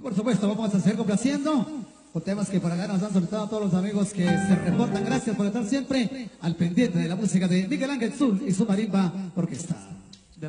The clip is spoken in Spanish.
Y por supuesto vamos a seguir complaciendo con temas que por acá nos han solicitado a todos los amigos que se reportan. Gracias por estar siempre al pendiente de la música de Miguel Ángel Zul y su marimba orquesta.